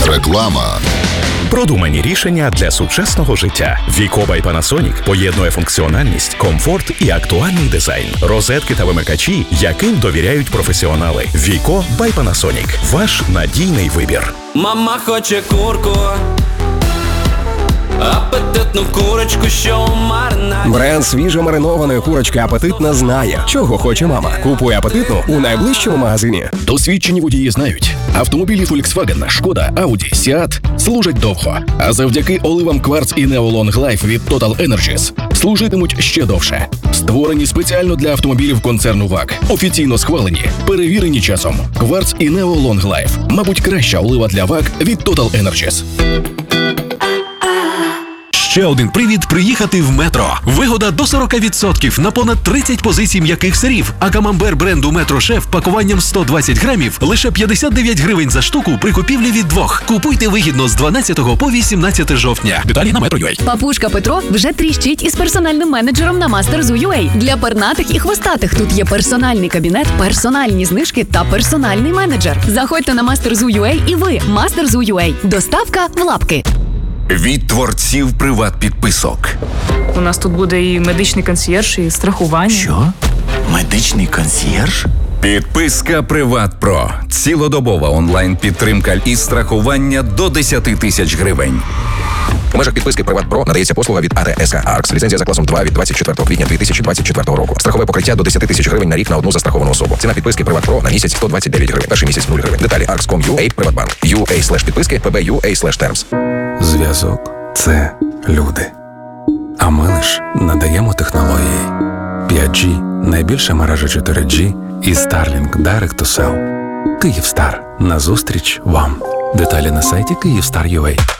Реклама. Продумані рішення для сучасного життя. Віко by Panasonic поєднує функціональність, комфорт і актуальний дизайн. Розетки та вимикачі, яким довіряють професіонали. Віко by Panasonic. Ваш надійний вибір. Мама хоче курку, апетитну курочку, що маринаді. Бренд свіжомаринованої курочки «Апетитна» знає, чого хоче мама. Купуй «Апетитну» у найближчому магазині. Досвідчені водії знають, автомобілі Volkswagen, Шкода, Audi, Seat служать довго. А завдяки оливам Quartz і Neo Long Life від Total Energies служитимуть ще довше. Створені спеціально для автомобілів концерну ВАГ. Офіційно схвалені, перевірені часом. Quartz і Neo Long Life. Мабуть, краща олива для ВАГ від Total Energies. Ще один привід приїхати в Метро. Вигода до 40% на понад 30 позицій м'яких сирів. А камамбер бренду Метро Шеф пакуванням 120 грамів лише 59 гривень за штуку при купівлі від двох. Купуйте вигідно з 12 по 18 жовтня. Деталі на Metro.ua. Папушка Петро вже тріщить із персональним менеджером на Master.Zoo.ua. Для пернатих і хвостатих тут є персональний кабінет, персональні знижки та персональний менеджер. Заходьте на Master.Zoo.ua і ви Master.Zoo.ua. Доставка в лапки. Від творців приват-підписок. У нас тут буде і медичний консьєрж, і страхування. Що? Медичний консьєрж? Підписка Приват Про. Цілодобова онлайн-підтримка і страхування до 10 тисяч гривень. У межах підписки «Приват Про» надається послуга від АТСК «Аркс». Ліцензія за класом 2 від 24 квітня 2024 року. Страхове покриття до 10 тисяч гривень на рік на одну застраховану особу. Ціна підписки «Приват Про» на місяць 129 гривень. Перший місяць 0 гривень. Деталі arks.com.ua, Приватбанк. UA/підписки, PB.UA/terms. Зв'язок – це люди. А ми лиш надаємо технології. 5G – найбільша мережа 4G і Starlink Direct to Cell. Київстар. Назустріч вам. Деталі на сайті Kyivstar.ua.